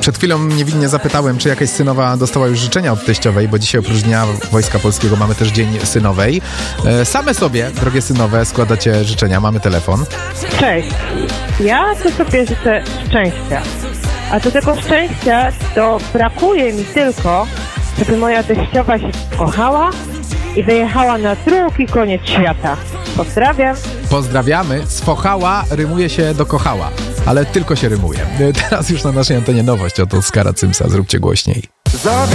Przed chwilą niewinnie zapytałem, czy jakaś synowa dostała już życzenia od teściowej, bo dzisiaj oprócz Dnia Wojska Polskiego mamy też Dzień Synowej. Same sobie, drogie synowe, składacie życzenia. Mamy telefon. Cześć. Ja to sobie życzę szczęścia. A do tego szczęścia to brakuje mi tylko, żeby moja teściowa się kochała i wyjechała na drugi koniec świata. Pozdrawiam. Pozdrawiamy. Sfochała rymuje się do kochała, ale tylko się rymuje. Teraz już na naszej antenie nowość od Oskara Cymsa. Zróbcie głośniej.